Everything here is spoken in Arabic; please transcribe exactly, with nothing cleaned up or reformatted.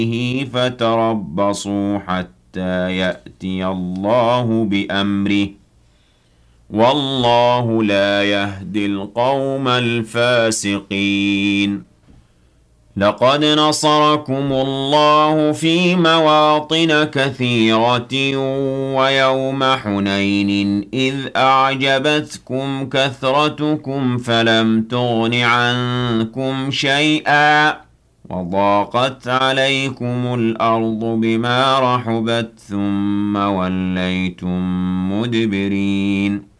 فتربصوا حتى يأتي الله بأمره والله لا يهدي القوم الفاسقين لقد نصركم الله في مواطن كثيرة ويوم حنين إذ أعجبتكم كثرتكم فلم تغن عنكم شيئا وضاقت عليكم الأرض بما رحبت ثم وليتم مدبرين